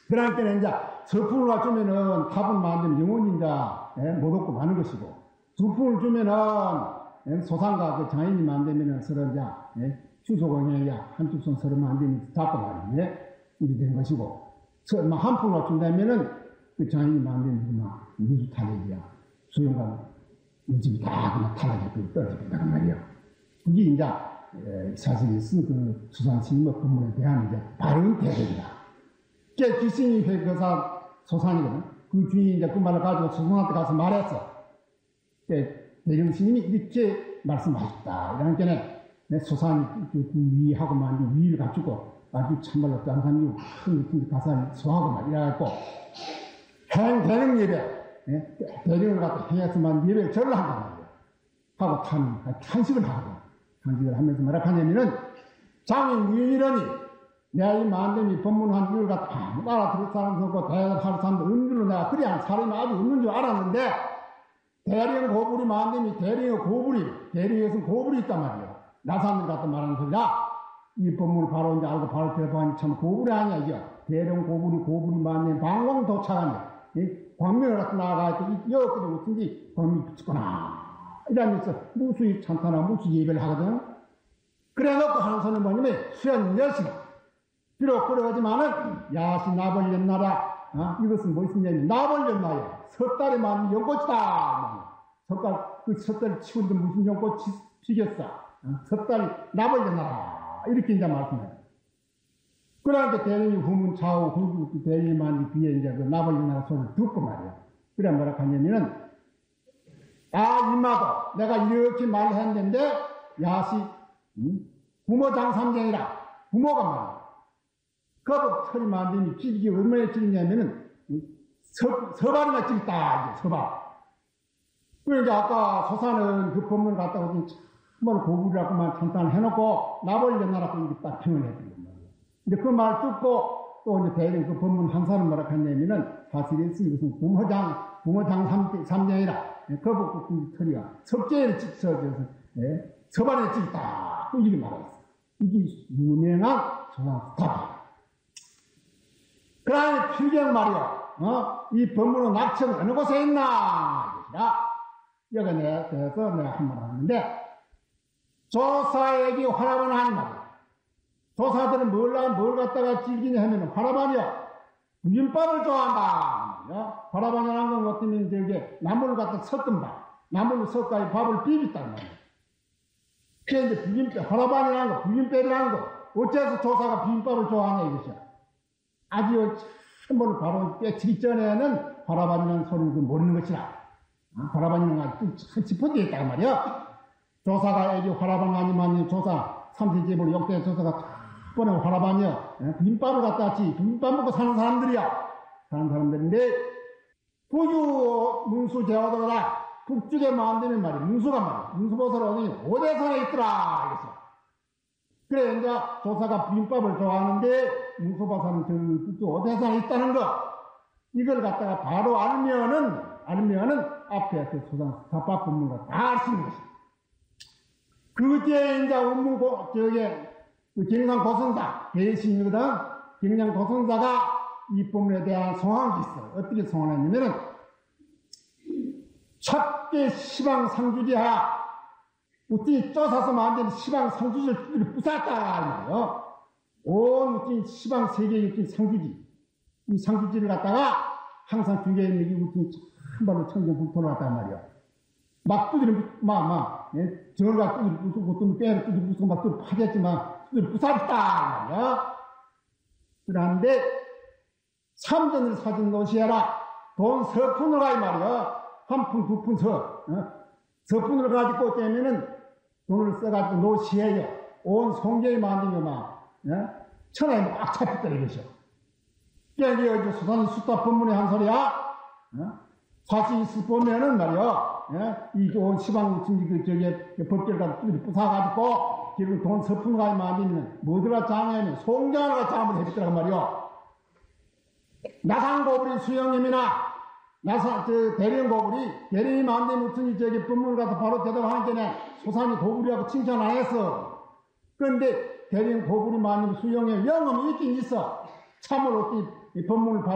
그러니까 이제 서풍을 주면은 탑을 만들면 영혼이 이제 못 얻고 마는 것이고, 두풍을 주면은 소상과 그 장인이 만들면은 서로 이제 휴소공예야 한쪽 손 서로 만들면 잡고 말이야. 이렇게 된 것이고, 한 풍을 준다면은 그 장인이 만드는 막 미주 탈락이야. 수영관 우집이 다 그냥 탈락이 떨어진단 말이야. 그게 이제 사실 쓴 그 수산스님의 법문에 대한 이제 바른 대결이다. 그 기신이 회거사 소산이거든. 그 주인이 이제 그 말을 가지고 소산한테 가서 말했어. 대령스님이 이렇게 말씀하셨다. 이러니까 소산이 그 위하고만 위를 갖추고 아주 참말로 딴사람이 큰 가사를 소하고 막 이래갖고 대령 예배, 대령을 갖다 행해서만 예배를 절을 한단 말이야. 하고 탄식을 하거든. 탄식을 하면서 뭐라 하냐면은 장인 유인이라니 내가 이 만dem이 법문한 이걸 갖다 아무도 알아들을 사람도 없고 대답할 사람도 없는 줄로 내가 그래야 사람이 아주 없는 줄 알았는데 대령 고불이 만dem이 대령의 고불이 대령에서는 고불이 있단 말이야. 나사람들 갖다 말하는 소리야. 이 법문을 바로 이제 알고 바로 대답하니 참 고불이 아니야 이게. 대령 고불이 만dem이 방광 도착한다. 광명을 갖다 나가서 여기까지 웃은지 범이 붙였구나. 이러면서 무수히 찬타나 무수 예배를 하거든. 그래 놓고 하는 소리는 뭐냐면 수연 여신. 비록 그러지만은 야시 나벌렸나라. 이것은 무엇이냐면 나벌렸나요. 섣달에 맞는 연꽃이다. 섣달 치고도 무슨 연꽃이 피겠어. 섣달 나벌렸나라. 이렇게 이제 말씀해요. 그러니까 대령이 후문 좌우 후문 대령만 뒤에 이제 그 나벌렸나라 소리를 듣고 말이야. 그래 뭐라 하냐면은 이마도 내가 이렇게 말을 했는데 야시 부모장삼쟁이라 부모가 말이야. 거북 털이 만드니 찌르기 얼마나 찌르냐면은 서발이나 찌르다 이제 서발. 그러니까 아까 소사는 그 법문을 갖다가 정말 고불이라고만 찬탄을 해놓고 나벌렸나라고 이렇게 딱 표현을 했던 거예요. 근데 그 말 듣고 또 이제 대령 그 법문 한 사람 뭐라 했냐면은 사실에서 이것은 부모장 삼쟁이라. 거북 털이가 석재를 찍어서 서반에 찍다. 이렇게 말했어. 이게 유명한 소상스탑이야. 그러나 필경 말이야. 이 법문은 낙천은 어느 곳에 있나? 이것이라. 여기 내가 한 말 하는데 조사에게 화라반 하는 말이야. 조사들은 뭘 갖다가 즐기냐 하면은 화라반이야. 부김밥을 좋아한다. 화라반이라는 건 어쩌면 저게 나물을 갖다 섞은다. 나물을 섞어서 밥을 비볐단 말이야. 그게 이제 비빔밥, 화라반이라는 거, 비빔밥이라는 거. 어째서 조사가 비빔밥을 좋아하냐 이것이야. 아주 참모를 바로 깨치기 전에는 화라반이라는 소리를 모르는 것이라. 화라반이라는 건 참 짚어져 있단 말이야. 조사가 애기 화라반 아니면 조사, 삼세제불 역대 조사가 번에 화라반이야. 비빔밥을 갖다 치, 비빔밥 먹고 사는 사람들이야. 사는 사람들인데, 부유 문수 제화도다. 북쪽에 만드는 말이야. 문수가 말이야. 문수보살 어디 오대산에 있더라. 이랬어. 그래, 이제 조사가 비빔밥을 좋아하는데, 문수보살은 저 북쪽 오대산에 있다는 거. 이걸 갖다가 바로 알면은 앞에서 소상 사파 법문과 다 알 수 있는 것이야. 그때 이제 경량 고선사, 대신이거든. 경량 고선사가 이 법문에 대한 성황이 있어. 어떻게 성황했냐면은, 첫째 시방상주지하, 우리 쪼사서 만든 시방상주지를 부쌌다. 온 우리 시방 세계 육진 상주지. 이 상주지를 갖다가 항상 중계에 있는 우리 한발로 청정불토를 왔단 말이야. 막 두드리면, 정을가 두드리 부수고, 또 빼를 두드리 부수고, 막 또 파겠지만, 두드리 부쌌다. 말이야. 그런데, 삼전을 사준 노시해라. 돈 서푼을 가이 말이야. 한 푼, 두 푼 서푼을 가지고 떼면은 돈을 써가지고 노시해요. 온 송계에 만든 거 천하에 막 잡혔다 이것이요. 이게 수산이 수타 법문의 한 소리야. 사실 있을 보면은 말이야. 이 온 시방 법결가 부사가지고 지금 돈 서푼을 가이 만들면 뭐더라 장애면 송장을 장을 해줬더란 말이야. 나상고불이 수영님이나 대령이 만든 무슨 법문을 가서 바로 대답하는 게네 소산이 고불이라고 칭찬 안 했어. 그런데 대령 고불이 만든 수영에 영험이 있긴 있어. 참으로 이 법문을